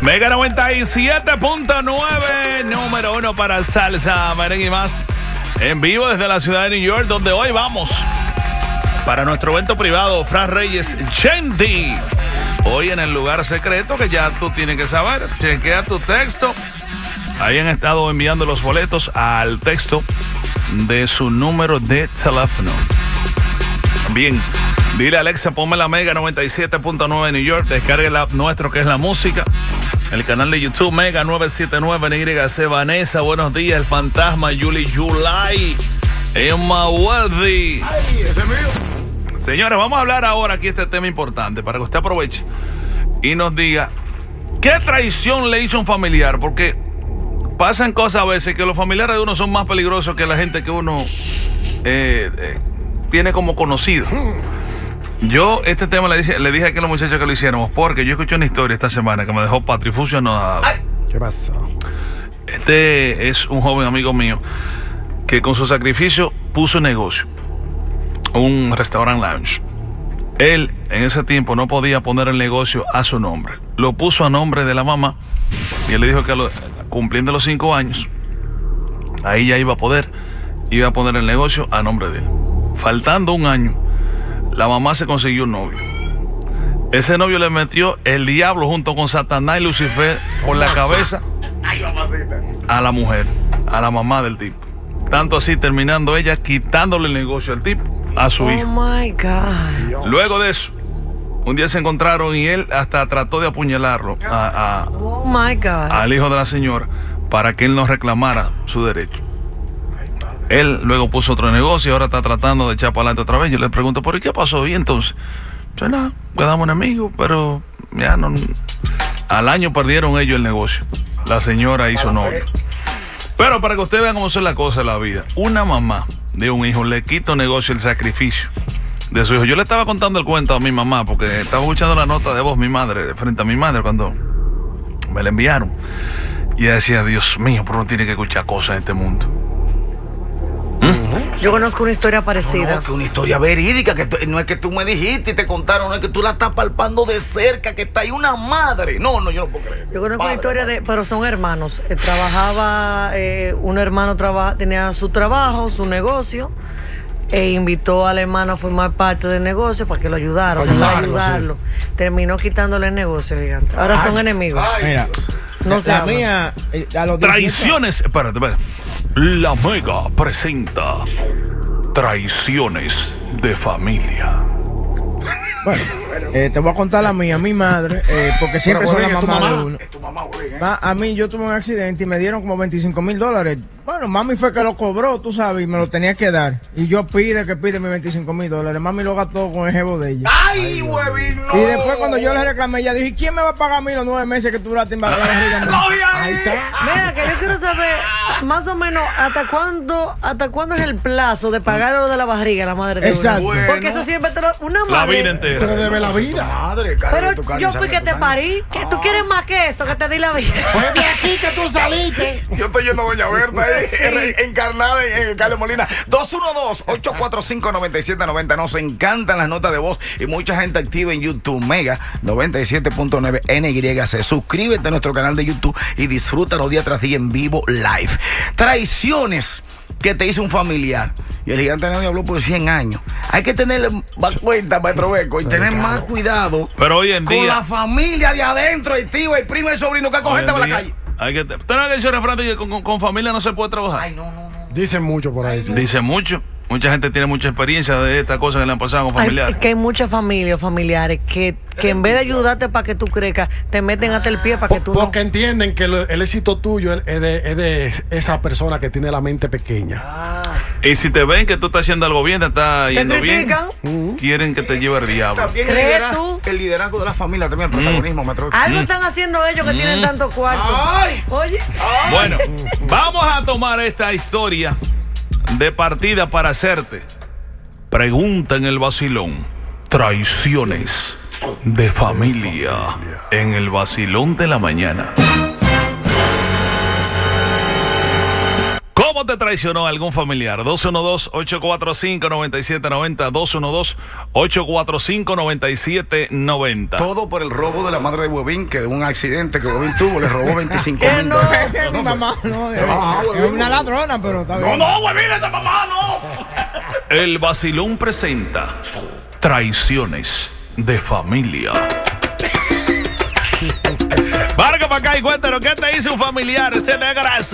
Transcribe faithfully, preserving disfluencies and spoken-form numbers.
Mega noventa y siete punto nueve, número uno para salsa, merengue y más. En vivo desde la ciudad de New York, donde hoy vamos para nuestro evento privado, Fran Reyes Chandy. Hoy en el lugar secreto que ya tú tienes que saber. Chequea tu texto. Ahí han estado enviando los boletos al texto de su número de teléfono. Bien, dile a Alexa, ponme la Mega noventa y siete punto nueve New York. Descargue el app nuestro que es la música. El canal de YouTube Mega nueve siete nueve N Y C. Vanessa, buenos días. El fantasma Yuli Yulai. Emma Worthy. Ay, ese es mío. Señores, vamos a hablar ahora aquí este tema importante para que usted aproveche y nos diga qué traición le hizo un familiar, porque pasan cosas a veces que los familiares de uno son más peligrosos que la gente que uno eh, eh, tiene como conocido. Yo este tema le dije, le dije a que los muchachos que lo hiciéramos, porque yo escuché una historia esta semana que me dejó patrifucio anodado. ¿Qué pasa? Este es un joven amigo mío que con su sacrificio puso negocio, un restaurant lounge. Él en ese tiempo no podía poner el negocio a su nombre, lo puso a nombre de la mamá y él le dijo que lo, cumpliendo los cinco años ahí ya iba a poder, iba a poner el negocio a nombre de él. Faltando un año, la mamá se consiguió un novio. Ese novio le metió el diablo junto con Satanás y Lucifer por la cabeza a la mujer, a la mamá del tipo. Tanto así, terminando ella quitándole el negocio al tipo, a su hijo. Oh my God. Luego de eso, un día se encontraron y él hasta trató de apuñalarlo a, a, Oh my God. al hijo de la señora para que él no reclamara su derecho. Él luego puso otro negocio y ahora está tratando de echar para adelante otra vez. Yo le pregunto, ¿por qué pasó? Y entonces, pues nada, quedamos enemigos, pero ya no. Al año perdieron ellos el negocio. La señora hizo novio. Pero para que ustedes vean cómo son las cosas de la vida, una mamá de un hijo le quita un negocio, el sacrificio de su hijo. Yo le estaba contando el cuento a mi mamá porque estaba escuchando la nota de voz mi madre, frente a mi madre cuando me la enviaron. Y ella decía, Dios mío, pero uno tiene que escuchar cosas en este mundo. Yo conozco una historia parecida. No, no, que una historia verídica, que tú- no es que tú me dijiste y te contaron, no es que tú la estás palpando de cerca, que está ahí una madre. No, no, yo no puedo creer. Yo conozco Padre, una historia padre. de, pero son hermanos. Eh, trabajaba, eh, un hermano traba, tenía su trabajo, su negocio, e invitó al hermano a formar parte del negocio para que lo ayudara, o sea, para Ayudarlo, ayudarlo. Terminó quitándole el negocio, gigante. Ahora son enemigos. Ay, Mira, No se la aman. mía, eh, a los dieciocho Traiciones. Espérate, espérate. La Mega presenta traiciones de familia. Bueno, eh, te voy a contar la mía, mi madre, eh, porque siempre Pero, son la Juven, es tu mamá de mamá. uno. Es tu mamá, Juven, ¿eh? Va, a mí yo tuve un accidente y me dieron como veinticinco mil dólares. Bueno, mami fue que lo cobró, tú sabes, y me lo tenía que dar. Y yo pide que pide mis veinticinco mil dólares. Mami lo gastó con el jevo de ella. Ay, huevín, no. Y después cuando yo le reclamé, ella dijo, ¿y quién me va a pagar a mí los nueve meses que tú duraste en la barriga? Coge ahí. Ahí está. Mira, que yo quiero saber más o menos hasta cuándo, hasta cuándo es el plazo de pagar lo de la barriga, la madre de uno. Exacto. Bueno. Porque eso siempre te lo, una La madre. vida entera. Pero debe la vida. Madre, carga Pero tu carne, yo sangre fui que tu te sangre. parí. ¿Que tú quieres más que eso? Que te di la vida. Fue de aquí que tú saliste. Yo estoy yendo a Doña Berta, eh, Sí. en- encarnada en, en Carlos Molina. dos uno dos, ocho cuatro cinco, nueve siete nueve cero. Nos encantan las notas de voz y mucha gente activa en YouTube. Mega noventa y siete punto nueve N Y C. Suscríbete a nuestro canal de YouTube y disfrútalo día tras día en vivo live. Traiciones que te hizo un familiar. Y el gigante Neodio habló por cien años. Hay que tener más cuenta, Maestro Beco, y tener más cuidado Pero hoy en con día. la familia de adentro, el tío, el primo, el sobrino que hoy coge en por la día calle. hay que. ¿Usted no ha dicho el refrán de que con, con- con familia no se puede trabajar? Ay, no, no, no. Dicen mucho por ahí. Sí. Dice mucho. Mucha gente tiene mucha experiencia de estas cosas que le han pasado con Hay, familiares. que hay muchas familias o familiares que, que en vez de ayudarte para que tú crezcas, te meten hasta el pie para que Po- tú Porque no. entienden que lo- el éxito tuyo es de, es de esa persona que tiene la mente pequeña. Y si te ven que tú estás haciendo algo bien, te está Te yendo bien, critican. quieren que te lleve el diablo. También el ¿Crees liderazgo, tú? el liderazgo de la familia, también el protagonismo, Maestro. Algo están haciendo ellos que tienen tanto cuarto. Ay. Oye, Bueno, vamos a tomar esta historia de partida para hacerte pregunta en el vacilón. Traiciones de familia en el vacilón de la mañana. ¿Cómo ¿Cómo te traicionó algún familiar? dos uno dos, ocho cuatro cinco, nueve siete nueve cero, dos uno dos, ocho cuatro cinco, nueve siete nueve cero. Todo por el robo de la madre de Huevín, que de un accidente que Huevín tuvo, le robó veinticinco mil no? dólares. Es mi mamá, no, es, Ah, es una ladrona, pero está bien. no, Huevín, esa mamá no. El vacilón presenta traiciones de familia. Marca para acá y cuéntanos qué te hizo un familiar, ese desgraciado.